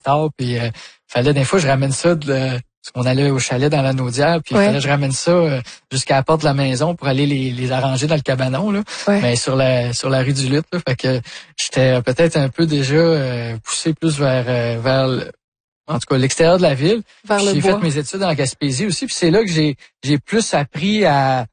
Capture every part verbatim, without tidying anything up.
tard, puis euh, fallait des fois je ramène ça de le, parce qu'on allait au chalet dans la Naudière, puis il ouais. fallait que je ramène ça euh, jusqu'à la porte de la maison pour aller les, les arranger dans le cabanon, là. Ouais. Mais sur la sur la rue du Lutte, là. Fait que j'étais peut-être un peu déjà euh, poussé plus vers euh, vers le, en tout cas l'extérieur de la ville. Vers le j'ai bois. fait mes études en Gaspésie aussi, puis c'est là que j'ai j'ai plus appris à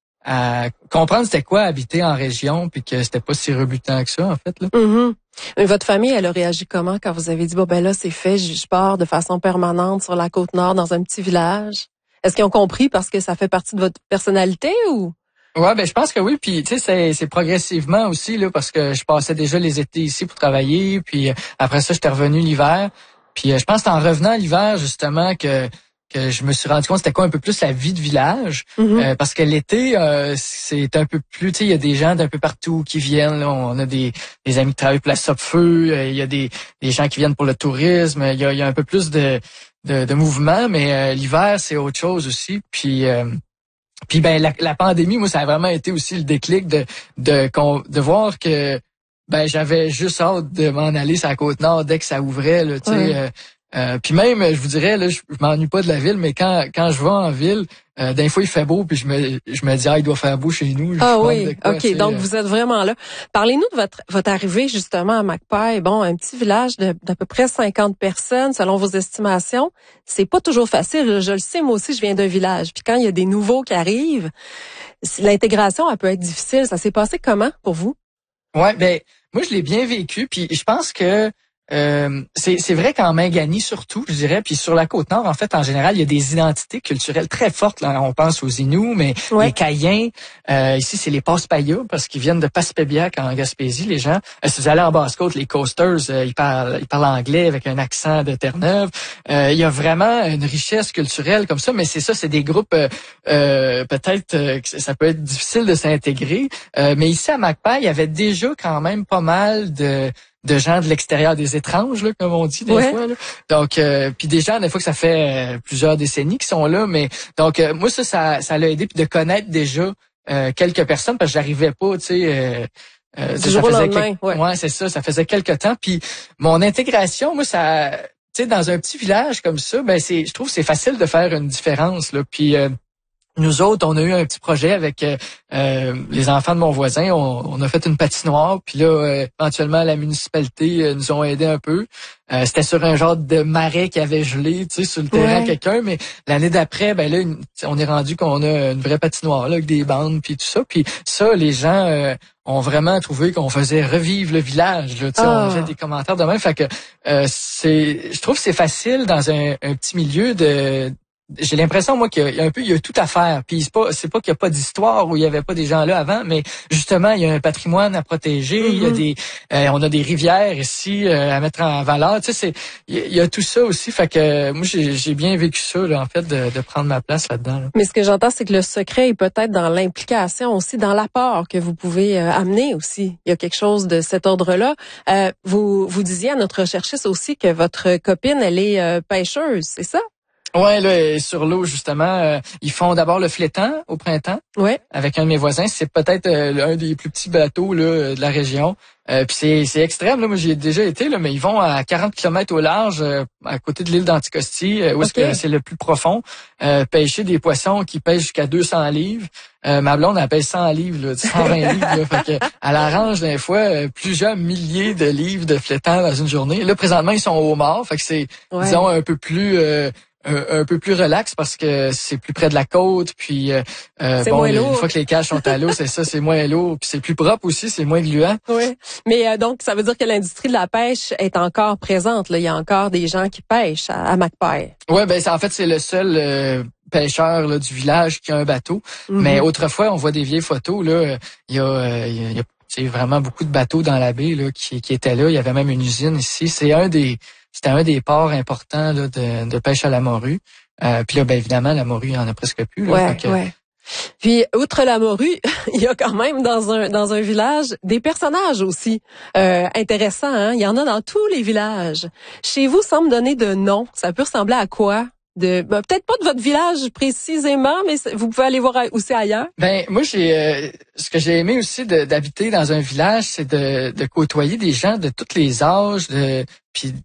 à comprendre c'était quoi habiter en région, puis que c'était pas si rebutant que ça en fait là. Mm-hmm. Mais votre famille, elle a réagi comment quand vous avez dit bon ben là c'est fait, je, je pars de façon permanente sur la Côte-Nord dans un petit village? Est-ce qu'ils ont compris parce que ça fait partie de votre personnalité ou? Ouais, ben je pense que oui, puis tu sais c'est c'est progressivement aussi là parce que je passais déjà les étés ici pour travailler, puis après ça j'étais revenu l'hiver, puis je pense que c'est en revenant l'hiver justement que que je me suis rendu compte c'était quoi un peu plus la vie de village, Mm-hmm. euh, parce que l'été euh, c'est un peu plus, tu sais il y a des gens d'un peu partout qui viennent là, on a des des amis qui travaillent pour la Sopfeu, euh, il y a des des gens qui viennent pour le tourisme, il y a il y a un peu plus de de, de mouvement, mais euh, l'hiver c'est autre chose aussi, puis euh, puis ben la, la pandémie moi ça a vraiment été aussi le déclic de de de voir que ben j'avais juste hâte de m'en aller sur la Côte-Nord dès que ça ouvrait là, tu sais. Ouais. Euh, Euh, puis même, je vous dirais, là, je, je m'ennuie pas de la ville, mais quand quand je vais en ville, euh, d'un fois il fait beau, puis je me je me dis ah il doit faire beau chez nous. Ah je oui, quoi, ok. Donc euh... vous êtes vraiment là. Parlez-nous de votre votre arrivée justement à Macpail. Bon, un petit village de d'à peu près cinquante personnes selon vos estimations. C'est pas toujours facile. Je le sais, moi aussi, je viens d'un village. Puis quand il y a des nouveaux qui arrivent, l'intégration elle peut être difficile. Ça s'est passé comment pour vous? Ouais, ben moi je l'ai bien vécu, puis je pense que Euh, c'est, c'est vrai qu'en Mingani surtout, je dirais, puis sur la Côte-Nord, en fait, en général, il y a des identités culturelles très fortes. Là. On pense aux Inuits, mais ouais. les Caïens, euh, ici, c'est les Passe-Payas, parce qu'ils viennent de Passepébiac en Gaspésie, les gens. Euh, si vous allez en Basse-Côte, les Coasters, euh, ils parlent ils parlent anglais avec un accent de Terre-Neuve. Euh, il y a vraiment une richesse culturelle comme ça, mais c'est ça, c'est des groupes, euh, euh, peut-être, euh, que ça peut être difficile de s'intégrer. Euh, mais ici, à Macpail, il y avait déjà quand même pas mal de... de gens de l'extérieur, des étranges, là, comme on dit des ouais. fois. Là. Donc, euh, puis des gens, des fois que ça fait euh, plusieurs décennies qui sont là, mais donc euh, moi ça, ça, ça l'a aidé puis de connaître déjà euh, quelques personnes parce que j'arrivais pas, tu sais. Euh, euh, du jour au lendemain, quelques... ouais. ouais, c'est ça, ça faisait quelques temps. Puis mon intégration, moi, ça, tu sais, dans un petit village comme ça, ben c'est, je trouve que c'est facile de faire une différence là. Puis euh, nous autres, on a eu un petit projet avec euh, euh, les enfants de mon voisin. On, on a fait une patinoire. Puis là, euh, éventuellement, la municipalité euh, nous ont aidés un peu. Euh, c'était sur un genre de marais qui avait gelé, tu sais, sur le terrain ouais. quelqu'un. Mais l'année d'après, ben là, une, on est rendu qu'on a une vraie patinoire là, avec des bandes puis tout ça. Puis ça, les gens euh, ont vraiment trouvé qu'on faisait revivre le village. Là, tu sais, ah. on fait des commentaires de même. Fait que euh, c'est, je trouve que c'est facile dans un, un petit milieu de j'ai l'impression moi qu'il y a un peu il y a tout à faire, puis c'est pas c'est pas qu'il y a pas d'histoire où il y avait pas des gens là avant, mais justement il y a un patrimoine à protéger, mm-hmm. il y a des euh, on a des rivières ici euh, à mettre en valeur, tu sais c'est il y, y a tout ça aussi, fait que euh, moi j'ai j'ai bien vécu ça là, en fait de, de prendre ma place là-dedans. Là. Mais ce que j'entends c'est que le secret est peut-être dans l'implication aussi, dans l'apport que vous pouvez euh, amener aussi. Il y a quelque chose de cet ordre-là. Euh, vous vous disiez à notre recherchiste aussi que votre copine elle est euh, pêcheuse, c'est ça? Ouais, là, sur l'eau, justement, euh, ils font d'abord le flétan au printemps. Ouais. Avec un de mes voisins. C'est peut-être euh, un des plus petits bateaux là, de la région. Euh, puis c'est, c'est extrême, là. Moi, j'y ai déjà été, là, mais ils vont à quarante kilomètres au large, euh, à côté de l'île d'Anticosti, euh, où okay. est-ce que c'est le plus profond, euh, pêcher des poissons qui pêchent jusqu'à deux cents livres. Euh, ma blonde, elle pêche cent livres, là, cent vingt livres. Là, fait que, elle arrange des fois euh, plusieurs milliers de livres de flétan dans une journée. Là, présentement, ils sont au mort. Fait que c'est, ouais. disons, un peu plus... Euh, Un, un peu plus relax parce que c'est plus près de la côte, puis euh, bon, une lourd. fois que les cages sont à l'eau, c'est ça, c'est moins lourd, puis c'est plus propre aussi, c'est moins gluant. Oui, mais euh, donc ça veut dire que l'industrie de la pêche est encore présente. Là, il y a encore des gens qui pêchent à, à Macpail. Ouais, ben c'est, en fait c'est le seul euh, pêcheur là, du village qui a un bateau. Mm-hmm. Mais autrefois, on voit des vieilles photos là, il y a, euh, il y a c'est vraiment beaucoup de bateaux dans la baie là qui, qui étaient là. Il y avait même une usine ici. C'est un des C'était un des ports importants là, de, de pêche à la morue. Euh, puis là, ben évidemment, la morue, il n'y en a presque plus. Là, ouais, que... ouais. Puis, outre la morue, il y a quand même dans un dans un village des personnages aussi euh, intéressants. Hein? Il y en a dans tous les villages. Chez vous, sans me donner de nom, ça peut ressembler à quoi? De ben, peut-être pas de votre village précisément, mais vous pouvez aller voir aussi ailleurs. Ben moi j'ai euh, ce que j'ai aimé aussi de, d'habiter dans un village, c'est de, de côtoyer des gens de tous les âges, de puis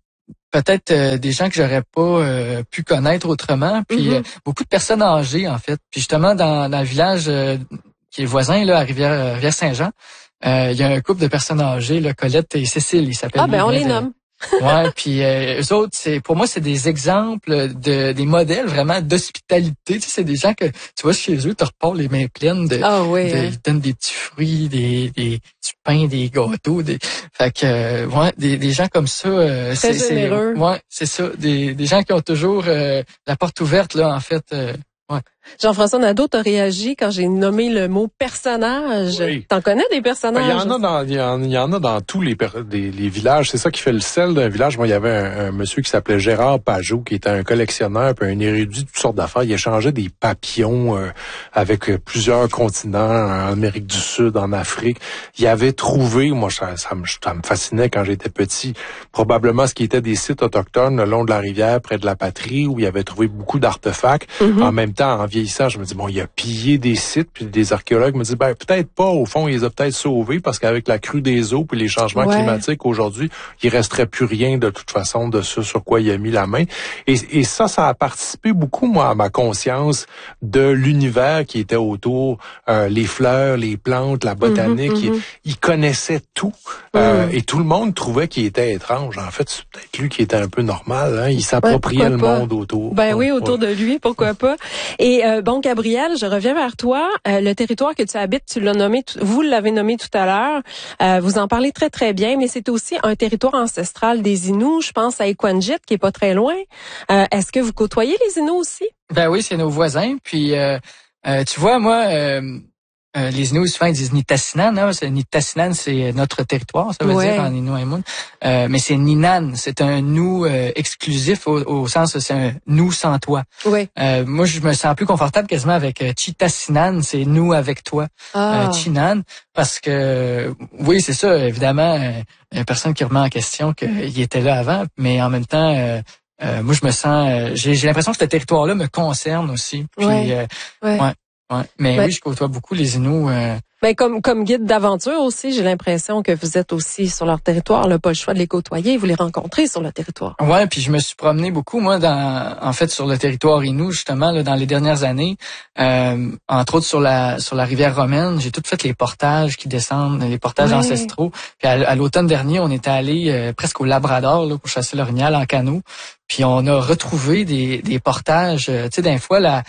peut-être euh, des gens que j'aurais pas euh, pu connaître autrement, puis mm-hmm. euh, beaucoup de personnes âgées en fait. Puis justement dans, dans le village euh, qui est voisin là à Rivière Rivière Saint-Jean, euh, il y a un couple de personnes âgées, là, Colette et Cécile, ils s'appellent. Ah ben on les de, nomme. Ouais, puis euh, eux autres, c'est pour moi c'est des exemples de des modèles vraiment d'hospitalité. Tu sais, c'est des gens que tu vois chez eux, tu repars les mains pleines de, ah oui, de hein. Ils donnent des petits fruits, des des du pain, des gâteaux, des fait que euh, ouais, des des gens comme ça. Euh, Très c'est généreux. c'est ouais, c'est ça, des des gens qui ont toujours euh, la porte ouverte là en fait. Euh, ouais. Jean-François Nadeau, t'as réagi quand j'ai nommé le mot personnage. Oui. T'en connais des personnages? Il y en a dans, il y en, il y en a dans tous les, les, les villages. C'est ça qui fait le sel d'un village. Moi, il y avait un, un monsieur qui s'appelait Gérard Pajot, qui était un collectionneur, puis un érudit de toutes sortes d'affaires. Il échangeait des papillons euh, avec plusieurs continents, en Amérique du Sud, en Afrique. Il avait trouvé, moi, ça, ça, me, ça me fascinait quand j'étais petit, probablement ce qui était des sites autochtones le long de la rivière, près de la patrie, où il avait trouvé beaucoup d'artefacts. Mm-hmm. En même temps, en vieillissant, je me dis, bon, il a pillé des sites, puis des archéologues me disent, ben, peut-être pas, au fond, il les a peut-être sauvés, parce qu'avec la crue des eaux puis les changements ouais. climatiques aujourd'hui, il resterait plus rien, de toute façon, de ce sur quoi il a mis la main. Et, et ça, ça a participé beaucoup, moi, à ma conscience de l'univers qui était autour, euh, les fleurs, les plantes, la botanique. Mm-hmm, mm-hmm. Il, il connaissait tout, mm-hmm. euh, et tout le monde trouvait qu'il était étrange. En fait, c'est peut-être lui qui était un peu normal, hein? Il s'appropriait ouais, le pas. monde autour. Ben ouais, oui, autour ouais. de lui, pourquoi pas. Et euh, bon, Gabriel, je reviens vers toi. Euh, le territoire que tu habites, tu l'as nommé, vous l'avez nommé tout à l'heure. Euh, vous en parlez très très bien, mais c'est aussi un territoire ancestral des Inuits. Je pense à Equanjit, qui est pas très loin. Euh, est-ce que vous côtoyez les Inuits aussi? Ben oui, c'est nos voisins. Puis euh, euh, tu vois, moi. Euh... Euh, les Inuits, souvent, ils disent Nitassinan. Hein? Nitassinan, c'est notre territoire, ça veut ouais. dire en Inuit. Euh, mais c'est Ninan. C'est un nous euh, exclusif au, au sens c'est un nous sans toi. Ouais. Euh, moi, je me sens plus confortable quasiment avec euh, Chitassinan, c'est nous avec toi. Ah. Euh, Chinan, parce que, oui, c'est ça, évidemment, euh, il y a personne qui remet en question qu'il était là avant, mais en même temps... Euh, euh, moi, je me sens... Euh, j'ai, j'ai l'impression que ce territoire-là me concerne aussi. Puis, ouais. Euh, ouais. ouais. Ouais, mais ben, oui, je côtoie beaucoup les Inuits. Euh... Ben comme comme guide d'aventure aussi, j'ai l'impression que vous êtes aussi sur leur territoire. Là, pas le choix de les côtoyer, vous les rencontrez sur le territoire. Ouais, puis je me suis promené beaucoup moi dans, en fait, sur le territoire Innu justement là, dans les dernières années, euh, entre autres sur la sur la rivière romaine. J'ai tout fait les portages qui descendent, les portages ouais. ancestraux. Puis à, à l'automne dernier, on était allé euh, presque au Labrador là, pour chasser l'orignal en canot. Puis on a retrouvé des des portages. Euh, tu sais, d'un fois la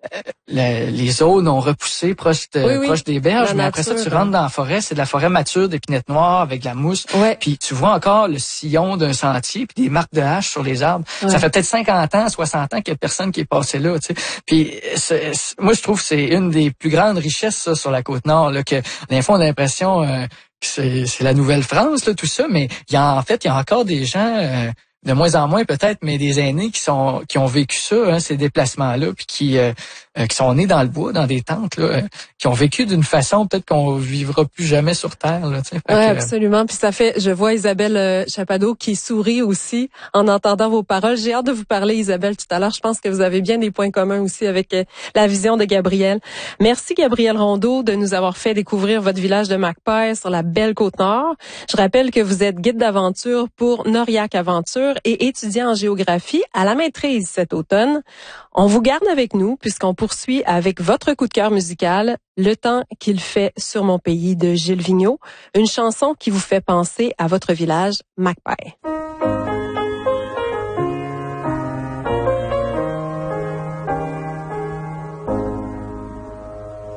Le, les zones ont repoussé proche, de, oui, oui. proche des berges, la mais nature, après ça, tu hein. rentres dans la forêt, c'est de la forêt mature d'épinettes noires avec de la mousse. Ouais. Puis tu vois encore le sillon d'un sentier, puis des marques de hache sur les arbres. Ouais. Ça fait peut-être cinquante ans, soixante ans qu'il y a personne qui est passé là. Tu sais. Puis c'est, c'est, moi, je trouve que c'est une des plus grandes richesses ça, sur la Côte-Nord, là, que des fois, on a l'impression euh, que c'est, c'est la Nouvelle-France, là, tout ça, mais il y a en fait, il y a encore des gens... Euh, de moins en moins peut-être, mais des aînés qui sont qui ont vécu ça, hein, ces déplacements-là, puis qui euh, qui sont nés dans le bois, dans des tentes, là, euh, qui ont vécu d'une façon peut-être qu'on vivra plus jamais sur Terre. Là, oui, absolument. Puis ça fait, je vois Isabelle euh, Chapadeau qui sourit aussi en entendant vos paroles. J'ai hâte de vous parler, Isabelle, tout à l'heure. Je pense que vous avez bien des points communs aussi avec euh, la vision de Gabriel. Merci, Gabriel Rondeau, de nous avoir fait découvrir votre village de Macpay sur la belle Côte-Nord. Je rappelle que vous êtes guide d'aventure pour Noriac Aventure et étudiant en géographie à la maîtrise cet automne. On vous garde avec nous puisqu'on poursuit avec votre coup de cœur musical, Le temps qu'il fait sur mon pays de Gilles Vigneault, une chanson qui vous fait penser à votre village Macpay.